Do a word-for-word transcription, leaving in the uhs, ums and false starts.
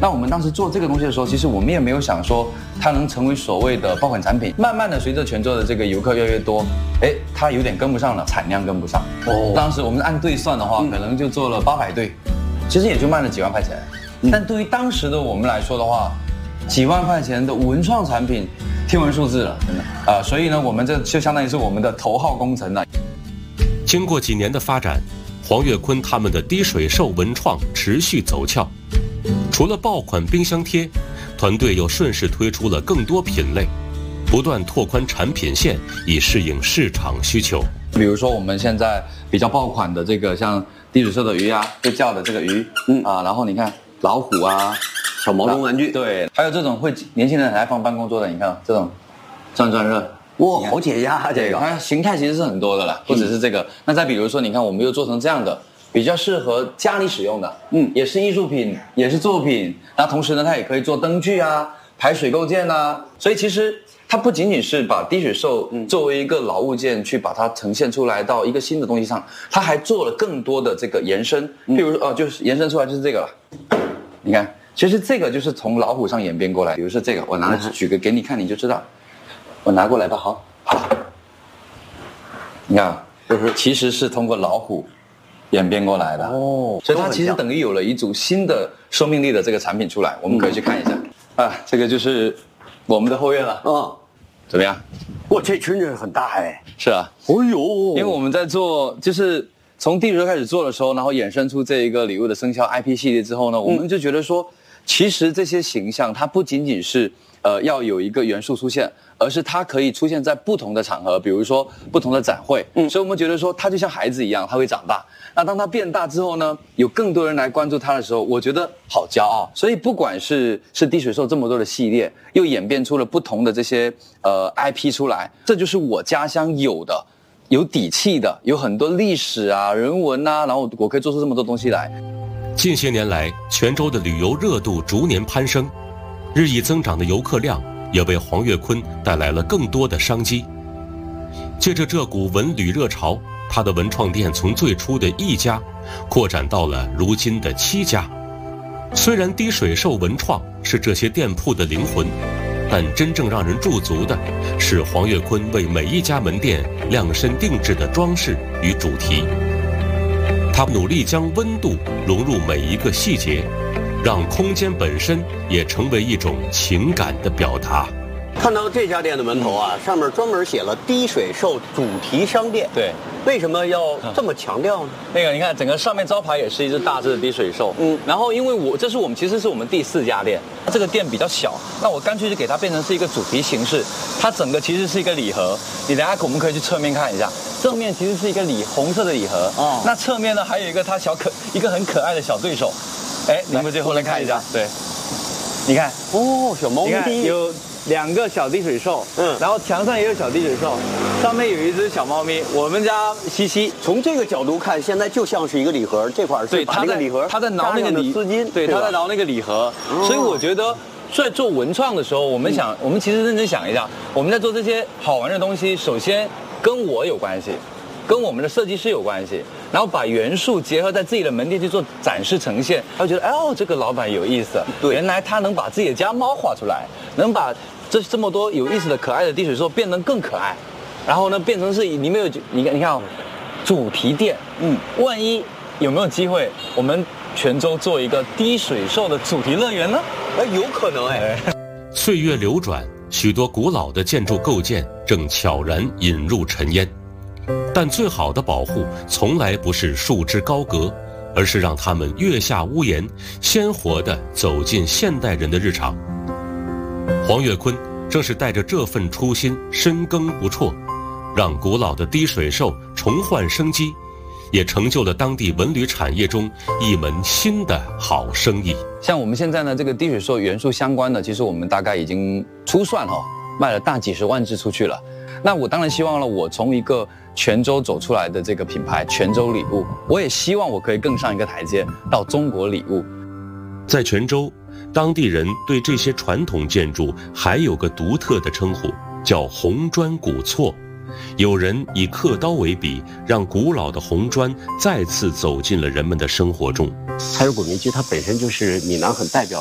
那我们当时做这个东西的时候，其实我们也没有想说它能成为所谓的爆款产品。慢慢的，随着泉州的这个游客越来越多，哎，它有点跟不上了，产量跟不上。哦，当时我们按对算的话，可能就做了八百对，其实也就卖了几万块钱。但对于当时的我们来说的话，几万块钱的文创产品，天文数字了，真的啊、呃！所以呢，我们这就相当于是我们的头号工程了。 经过几年的发展，黄岳坤他们的滴水兽文创持续走俏。除了爆款冰箱贴，团队又顺势推出了更多品类，不断拓宽产品线，以适应市场需求。 比如说我们现在比较爆款的这个像滴水兽的鱼啊，会叫的这个鱼，嗯啊，然后你看老虎啊。 小毛绒玩具， 对，还有这种会年轻人很爱放办公桌的，你看这种转转热， 哇，好解压啊！这个它形态其实是很多的啦，不只是这个。嗯、那再比如说，你看我们又做成这样的，比较适合家里使用的，嗯，也是艺术品，也是作品。那同时呢，它也可以做灯具啊、排水构件啊。所以其实它不仅仅是把滴水兽作为一个老物件去把它呈现出来到一个新的东西上，它还做了更多的这个延伸。譬如说，哦、呃，就是延伸出来就是这个了，你看。其实这个就是从老虎上演变过来，比如说这个，我拿举个给你看，你就知道。我拿过来吧，好，好。你看，就是其实是通过老虎演变过来的哦，所以它其实等于有了一组新的生命力的这个产品出来，我们可以去看一下。嗯、啊，这个就是我们的后院了。啊、嗯，怎么样？ 哇，这真的很大哎。 是啊。哦呦，因为我们在做就是。从滴水兽开始做的时候，然后衍生出这一个礼物的生肖 I P 系列之后呢，我们就觉得说，其实这些形象它不仅仅是呃要有一个元素出现，而是它可以出现在不同的场合，比如说不同的展会。嗯，所以我们觉得说，它就像孩子一样，它会长大。那当它变大之后呢，有更多人来关注它的时候，我觉得好骄傲。所以不管是是滴水兽这么多的系列，又演变出了不同的这些呃 I P 出来，这就是我家乡有的。有底气的，有很多历史啊、人文啊，然后我可以做出这么多东西来。 近些年来，泉州的旅游热度逐年攀升，日益增长的游客量也为黄岳坤带来了更多的商机。借着这股文旅热潮，他的文创店从最初的一家，扩展到了如今的七家。虽然滴水兽文创是这些店铺的灵魂，但真正让人驻足的是黄岳坤为每一家门店量身定制的装饰与主题。他努力将温度融入每一个细节，让空间本身也成为一种情感的表达。 看到这家店的门头啊，上面专门写了滴水兽主题商店。 对， 为什么要这么强调呢？ 那个你看，整个上面招牌也是一只大只的滴水兽。嗯，然后因为我这是我们其实是我们第四家店，这个店比较小，那我干脆就给它变成是一个主题形式。它整个其实是一个礼盒，你等一下我们可以去侧面看一下，正面其实是一个礼红色的礼盒。哦，那侧面呢还有一个它小可一个很可爱的小对手。哎，你们最后来看一下，对，你看哦，小猫咪有。两个小滴水兽，嗯，然后墙上也有小滴水兽，上面有一只小猫咪，我们家西西。 从这个角度看，现在就像是一个礼盒，这块是把那个礼盒， 他在挠那个礼丝巾， 对，他在挠那个礼盒。哦、所以我觉得，在做文创的时候，我们想，嗯、我们其实认真想一下，我们在做这些好玩的东西，首先跟我有关系，跟我们的设计师有关系。然后把元素结合在自己的门店去做展示呈现，他会觉得，哎呦，这个老板有意思，对，原来他能把自己的家猫画出来，能把这这么多有意思的可爱的滴水兽变得更可爱，然后呢，变成是里面有你看你看哦，主题店，嗯，万一有没有机会，我们泉州做一个滴水兽的主题乐园呢？ 哎，有可能哎。 岁月流转，许多古老的建筑构件正悄然引入尘烟。但最好的保护从来不是束之高阁，而是让他们跃下屋檐，鲜活地走进现代人的日常。黄岳坤正是带着这份初心深耕不辍，让古老的滴水兽重焕生机，也成就了当地文旅产业中一门新的好生意。 像我们现在呢，这个滴水兽元素相关的，其实我们大概已经初算哈、哦，卖了大几十万只出去了。那我当然希望了，我从一个泉州走出来的这个品牌泉州礼物，我也希望我可以更上一个台阶，到中国礼物。 在泉州，当地人对这些传统建筑还有个独特的称呼，叫红砖古厝。有人以刻刀为笔，让古老的红砖再次走进了人们的生活中。 柴尔古民居它本身就是闽南很代表